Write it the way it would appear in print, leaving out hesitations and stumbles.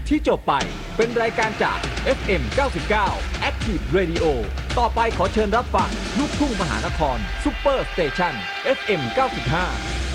ที่จบไปเป็นรายการจาก FM 99 Active Radio ต่อไปขอเชิญรับฟังลูกทุ่งมหานครซุปเปอร์สเตชัน FM 95